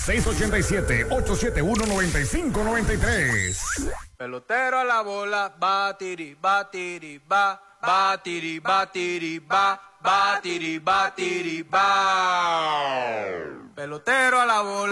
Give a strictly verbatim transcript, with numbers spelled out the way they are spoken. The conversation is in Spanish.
seis ocho siete, ocho siete uno, nueve cinco nueve tres. Pelotero a la bola, batiri, batiri, ba, batiri, batiri, ba, batiri, batiri, ba. Pelotero a la bola.